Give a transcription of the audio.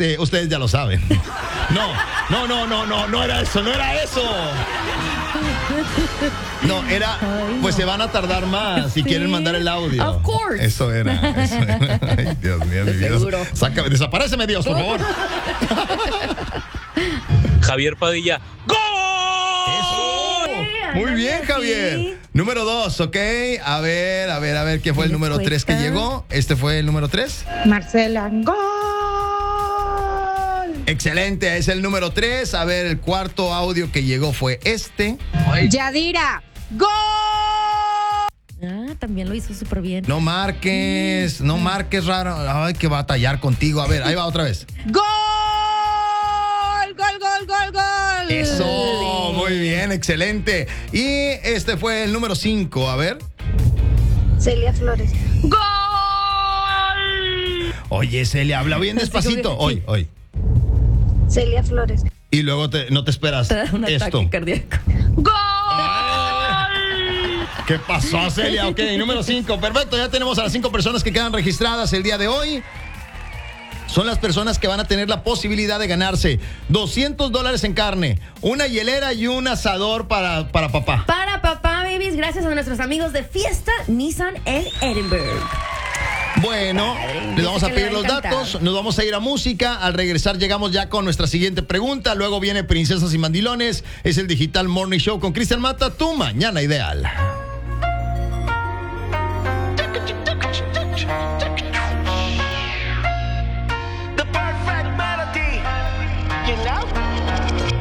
ustedes ya lo saben. No era eso. No, era, pues se van a tardar más si quieren mandar el audio. Of course. Eso era. Ay, Dios mío, mi vida. Seguro. Desaparéceme, Dios, por favor. Javier Padilla. ¡Gol! Eso. Muy bien, Javier. Número 2, ¿ok? A ver, ¿qué fue el número 3 que llegó? ¿Este fue el número 3? Marcela, ¡gol! Excelente, es el número 3. A ver, el cuarto audio que llegó fue este. Yadira, ¡gol! También lo hizo súper bien. No marques raro. Ay, que batallar contigo. A ver, ahí va otra vez. ¡Gol! ¡Gol! Eso, muy bien, excelente. Y este fue el número 5, a ver. Celia Flores, ¡gol! Oye, Celia, habla bien despacito. Hoy. Celia Flores, Y luego no te esperas Te da un esto. ataque cardíaco. ¡gol! ¿Qué pasó, Celia? Ok, número 5. Perfecto, ya tenemos a las 5 personas que quedan registradas el día de hoy. Son las personas que van a tener la posibilidad de ganarse $200 en carne, una hielera y un asador para papá. Para papá, babies, gracias a nuestros amigos de Fiesta Nissan en Edinburgh. Bueno, les vamos a que le pedir va a los encantar. datos, nos vamos a ir a música. Al regresar llegamos ya con nuestra siguiente pregunta. Luego viene Princesas y Mandilones. Es el Digital Morning Show con Cristian Mata, tu mañana ideal.